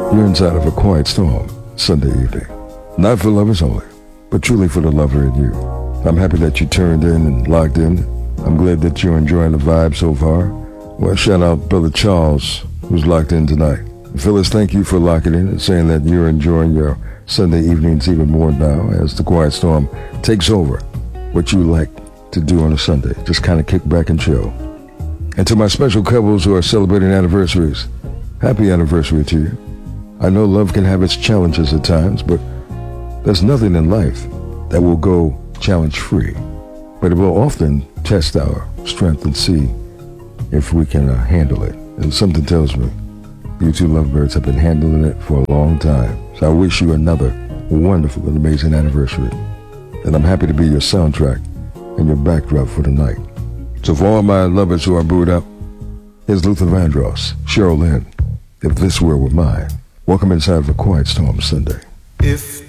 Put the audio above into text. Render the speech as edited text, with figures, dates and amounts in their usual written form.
You're inside of a quiet storm Sunday evening. Not for lovers only, but truly for the lover in you. I'm happy that you turned in and locked in. I'm glad that you're enjoying the vibe so far. Well, shout out Brother Charles, who's locked in tonight. Phyllis, thank you for locking in and saying that you're enjoying your Sunday evenings even more now as the quiet storm takes over what you like to do on a Sunday. Just kind of kick back and chill. And to my special couples who are celebrating anniversaries, happy anniversary to you. I know love can have its challenges at times, but there's nothing in life that will go challenge-free. But it will often test our strength and see if we can handle it. And something tells me you two lovebirds have been handling it for a long time. So I wish you another wonderful and amazing anniversary. And I'm happy to be your soundtrack and your backdrop for the night. So for all my lovers who are booed up, here's Luther Vandross, Cheryl Lynn, If This World Were Mine. Welcome inside of a Quiet Storm Sunday. If